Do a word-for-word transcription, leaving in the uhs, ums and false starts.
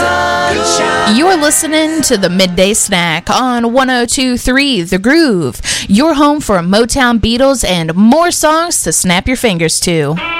sunshine. You're listening to the Midday Snack on one oh two point three The Groove, your home for Motown, Beatles, and more songs to snap your fingers to.